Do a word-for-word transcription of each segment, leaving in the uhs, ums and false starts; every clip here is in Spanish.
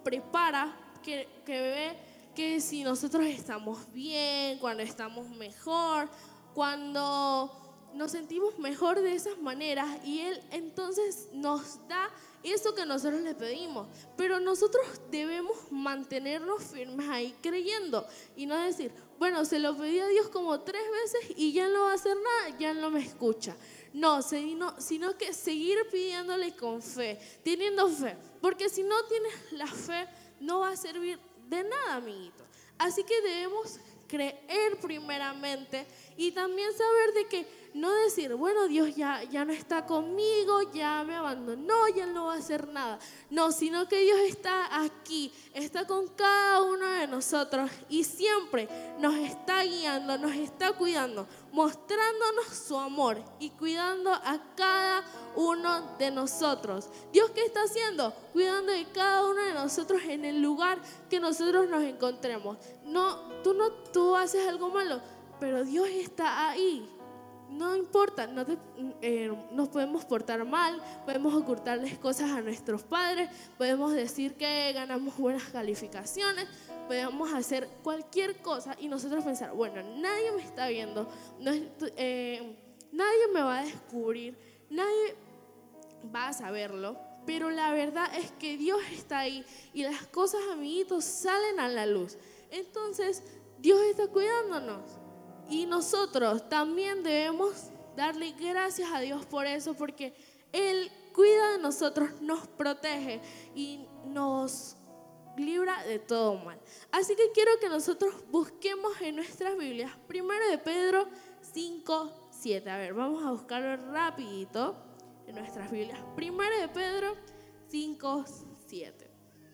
prepara, que, que ve que si nosotros estamos bien, cuando estamos mejor, cuando nos sentimos mejor de esas maneras, y Él entonces nos da eso que nosotros le pedimos. Pero nosotros debemos mantenernos firmes ahí creyendo y no decir, bueno, se lo pedí a Dios como tres veces y ya no va a hacer nada, ya no me escucha. No, sino, sino que seguir pidiéndole con fe, teniendo fe, porque si no tienes la fe no va a servir de nada, amiguito. Así que debemos creer primeramente y también saber de que no decir, bueno, Dios ya, ya no está conmigo, ya me abandonó, ya no va a hacer nada. No, sino que Dios está aquí, está con cada uno de nosotros y siempre nos está guiando, nos está cuidando, mostrándonos su amor y cuidando a cada uno de nosotros. ¿Dios qué está haciendo? Cuidando de cada uno de nosotros en el lugar que nosotros nos encontremos. No, tú no, tú haces algo malo, pero Dios está ahí. No importa, no te, eh, nos podemos portar mal, podemos ocultarles cosas a nuestros padres, podemos decir que ganamos buenas calificaciones, podemos hacer cualquier cosa y nosotros pensar, bueno, nadie me está viendo, no, eh, nadie me va a descubrir, nadie va a saberlo, pero la verdad es que Dios está ahí y las cosas, amiguitos, salen a la luz. Entonces, Dios está cuidándonos. Y nosotros también debemos darle gracias a Dios por eso, porque Él cuida de nosotros, nos protege y nos libra de todo mal. Así que quiero que nosotros busquemos en nuestras Biblias, primero de Pedro cinco, siete. A ver, vamos a buscarlo rapidito en nuestras Biblias. Primero de Pedro cinco, siete.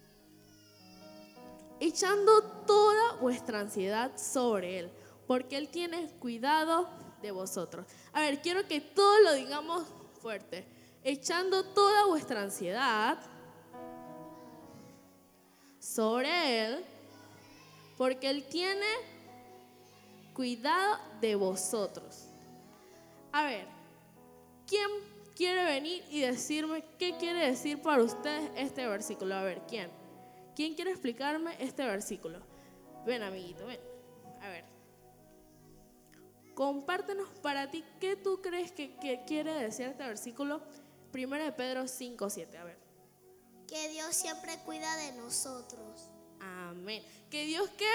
Echando toda vuestra ansiedad sobre Él, porque Él tiene cuidado de vosotros. A ver, quiero que todos lo digamos fuerte. Echando toda vuestra ansiedad sobre Él, porque Él tiene cuidado de vosotros. A ver, ¿quién quiere venir y decirme qué quiere decir para ustedes este versículo? A ver, ¿quién? ¿Quién quiere explicarme este versículo? Ven, amiguito, ven. A ver. Compártenos para ti, ¿qué tú crees que, que quiere decir este versículo? Primero de Pedro cinco, siete, a ver. Que Dios siempre cuida de nosotros. Amén. ¿Que Dios qué?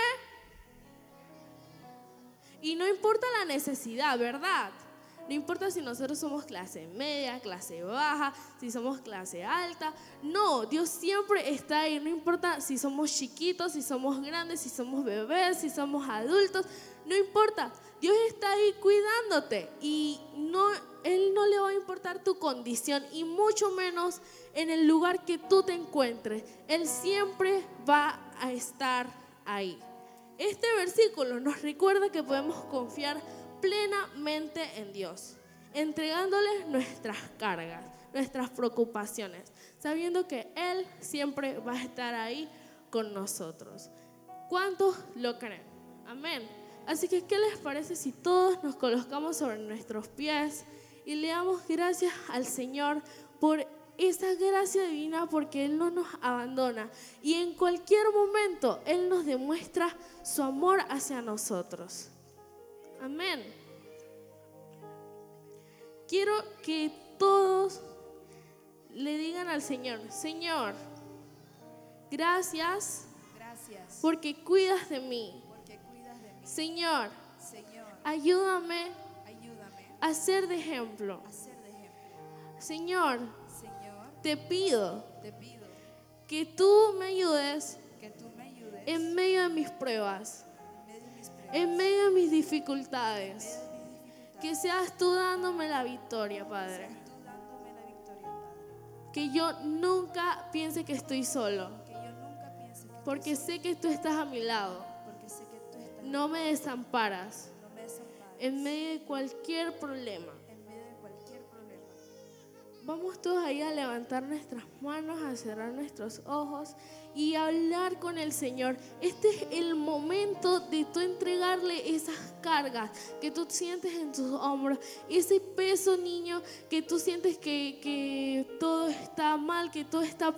Y no importa la necesidad, ¿verdad? No importa si nosotros somos clase media, clase baja, si somos clase alta. No, Dios siempre está ahí. No importa si somos chiquitos, si somos grandes, si somos bebés, si somos adultos. No importa. Dios está ahí cuidándote y no, Él no le va a importar tu condición y mucho menos en el lugar que tú te encuentres. Él siempre va a estar ahí. Este versículo nos recuerda que podemos confiar plenamente en Dios, entregándoles nuestras cargas, nuestras preocupaciones, sabiendo que Él siempre va a estar ahí con nosotros. ¿Cuántos lo creen? Amén. Así que, ¿qué les parece si todos nos colocamos sobre nuestros pies y le damos gracias al Señor por esa gracia divina, porque Él no nos abandona y en cualquier momento Él nos demuestra su amor hacia nosotros? Amén. Quiero que todos le digan al Señor: Señor, gracias, gracias porque cuidas de mí. porque cuidas de mí. Señor, Señor, ayúdame ayúdame a ser de ejemplo. a ser de ejemplo. Señor, Señor, te pido te pido que tú me ayudes que tú me ayudes en medio de mis pruebas, en medio de mis pruebas, en medio de mis en dificultades. medio de mis dificultades. Que seas tú dándome la victoria, Padre. Seas tú dándome la victoria, Padre. Que yo nunca piense que estoy solo, Que yo nunca piense que porque estoy sé que tú estás a mi lado. solo, porque sé que tú estás No me desamparas no me desamparas en medio de cualquier problema. en medio de cualquier problema. Vamos todos ahí a levantar nuestras manos, a cerrar nuestros ojos y a hablar con el Señor. Este es el momento de tú entregarle esas cargas que tú sientes en tus hombros, ese peso, niño, que tú sientes que, que todo está mal, que todo está